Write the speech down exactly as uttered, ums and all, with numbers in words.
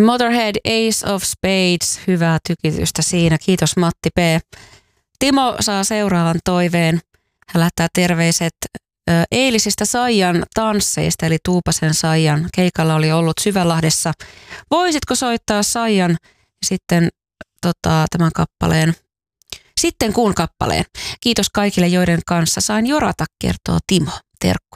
Motorhead, Ace of Spades, hyvää tykitystä siinä. Kiitos Matti P. Timo saa seuraavan toiveen. Hän lähettää terveiset ö, eilisistä Saijan tansseista, eli Tuupasen Saijan keikalla oli ollut Syvälahdessa. Voisitko soittaa Saijan ja sitten tota, tämän kappaleen, sitten kuun kappaleen. Kiitos kaikille, joiden kanssa sain jorata, kertoo Timo. Terkku.